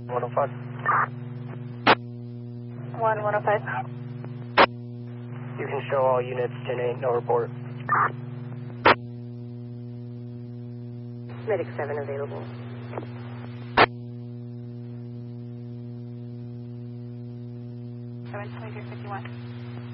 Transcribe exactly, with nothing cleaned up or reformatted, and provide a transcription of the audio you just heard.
one oh five. one one oh five. You can show all units ten eight, no report. Medic seven available. seven twenty-three fifty-one.